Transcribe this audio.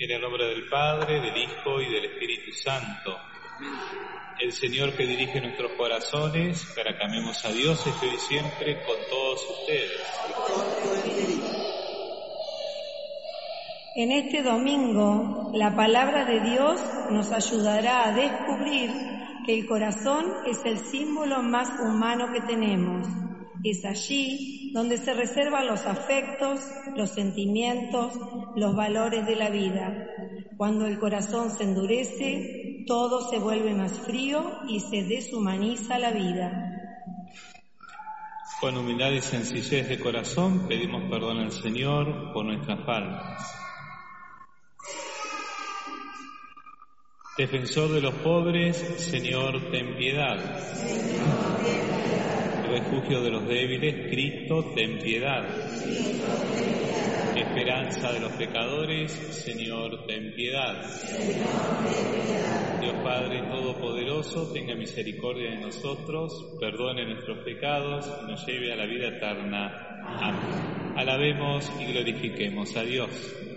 En el nombre del Padre, del Hijo y del Espíritu Santo. El Señor que dirige nuestros corazones para que amemos a Dios esté hoy siempre con todos ustedes. En este domingo, la palabra de Dios nos ayudará a descubrir que el corazón es el símbolo más humano que tenemos. Es allí donde se reservan los afectos, los sentimientos, los valores de la vida. Cuando el corazón se endurece, todo se vuelve más frío y se deshumaniza la vida. Con humildad y sencillez de corazón pedimos perdón al Señor por nuestras faltas. Defensor de los pobres, Señor, ten piedad. Refugio de los débiles, Cristo, ten piedad. Esperanza de los pecadores, Señor, ten piedad. Dios Padre Todopoderoso, tenga misericordia de nosotros, perdone nuestros pecados y nos lleve a la vida eterna. Amén. Alabemos y glorifiquemos a Dios.